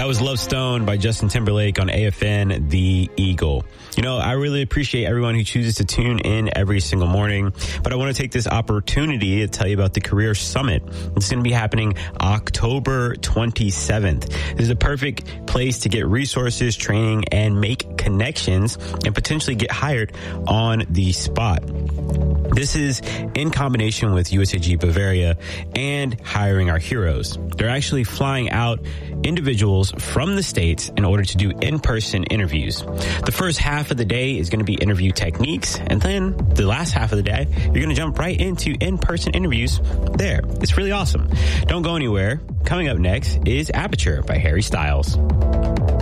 That was Love Stone by Justin Timberlake on AFN, The Eagle. You know, I really appreciate everyone who chooses to tune in every single morning, but I want to take this opportunity to tell you about the Career Summit. It's going to be happening October 27th. This is a perfect place to get resources, training, and make connections and potentially get hired on the spot. This is in combination with USAG Bavaria and Hiring Our Heroes. They're actually flying out individuals from the States in order to do in-person interviews. The first half of the day is going to be interview techniques, and then the last half of the day, you're going to jump right into in-person interviews there. It's really awesome. Don't go anywhere. Coming up next is Aperture by Harry Styles.